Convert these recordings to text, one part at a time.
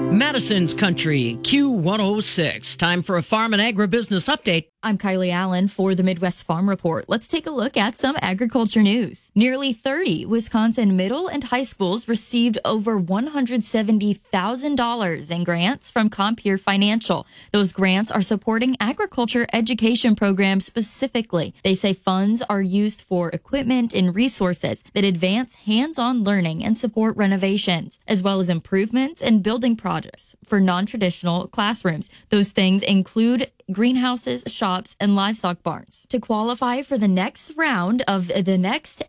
Madison's Country, Q106. Time for a farm and agribusiness update. I'm Kylie Allen for the Midwest Farm Report. Let's take a look at some agriculture news. Nearly 30 Wisconsin middle and high schools received over $170,000 in grants from Compeer Financial. Those grants are supporting agriculture education programs specifically. They say funds are used for equipment and resources that advance hands-on learning and support renovations, as well as improvements and building projects for non-traditional classrooms. Those things include greenhouses, shops, and livestock barns. To qualify for the next round of the next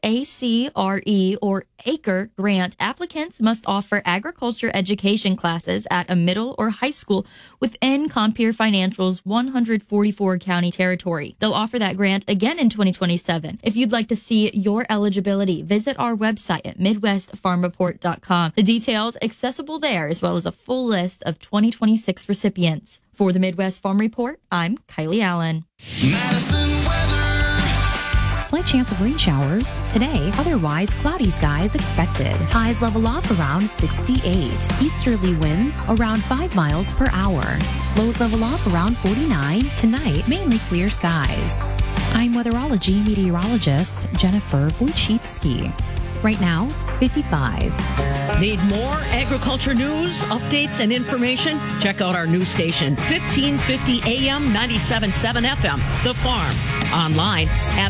ACRE or ACRE grant, applicants must offer agriculture education classes at a middle or high school within Compeer Financial's 144 county territory. They'll offer that grant again in 2027. If you'd like to see your eligibility, visit our website at MidwestFarmReport.com. The details accessible there, as well as a full list of 2026 recipients. For the Midwest Farm Report, I'm Kylie Allen. Madison weather. Slight chance of rain showers today, otherwise cloudy skies expected. Highs level off around 68. Easterly winds around 5 miles per hour. Lows level off around 49. Tonight, mainly clear skies. I'm weatherology meteorologist Jennifer Wojcicki. Right now, 55. Need more agriculture news, updates, and information? Check out our news station, 1550 AM, 97.7 FM, The Farm. Online at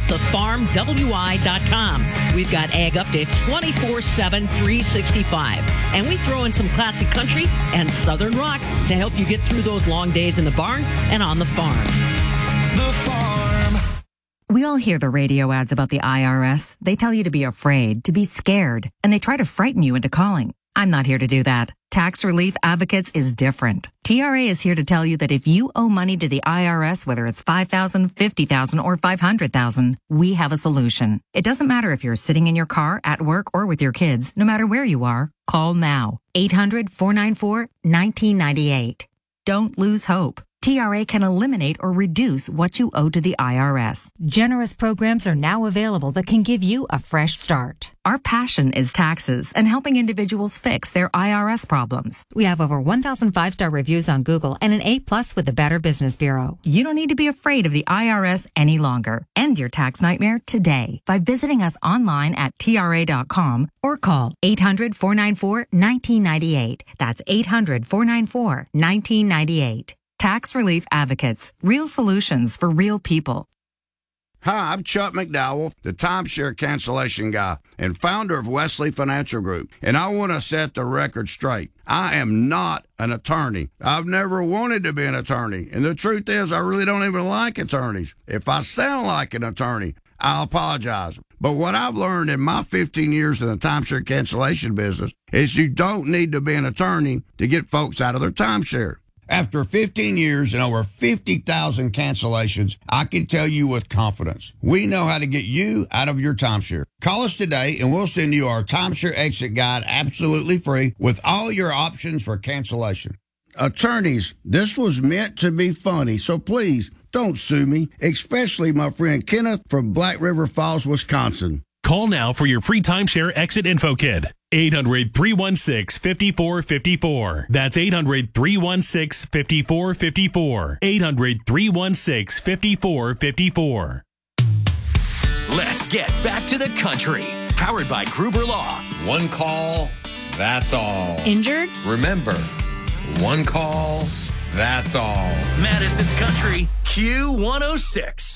thefarmwi.com. We've got ag updates 24/7, 365. And we throw in some classic country and southern rock to help you get through those long days in the barn and on the farm. The Farm. We all hear the radio ads about the IRS. They tell you to be afraid, to be scared, and they try to frighten you into calling. I'm not here to do that. Tax Relief Advocates is different. TRA is here to tell you that if you owe money to the IRS, whether it's $5,000, $50,000, or $500,000, we have a solution. It doesn't matter if you're sitting in your car, at work, or with your kids. No matter where you are, call now. 800-494-1998. Don't lose hope. TRA can eliminate or reduce what you owe to the IRS. Generous programs are now available that can give you a fresh start. Our passion is taxes and helping individuals fix their IRS problems. We have over 1,000 5-star reviews on Google and an A+ with the Better Business Bureau. You don't need to be afraid of the IRS any longer. End your tax nightmare today by visiting us online at TRA.com or call 800-494-1998. That's 800-494-1998. Tax Relief Advocates. Real solutions for real people. Hi, I'm Chuck McDowell, the timeshare cancellation guy and founder of Wesley Financial Group. And I want to set the record straight. I am not an attorney. I've never wanted to be an attorney. And the truth is, I really don't even like attorneys. If I sound like an attorney, I'll apologize. But what I've learned in my 15 years in the timeshare cancellation business is you don't need to be an attorney to get folks out of their timeshare. After 15 years and over 50,000 cancellations, I can tell you with confidence, we know how to get you out of your timeshare. Call us today and we'll send you our timeshare exit guide absolutely free with all your options for cancellation. Attorneys, this was meant to be funny, so please don't sue me, especially my friend Kenneth from Black River Falls, Wisconsin. Call now for your free timeshare exit info kit. 800-316-5454. That's 800-316-5454. 800-316-5454. Let's get back to the country. Powered by Gruber Law. One call, that's all. Injured? Remember, one call, that's all. Madison's Country, Q106.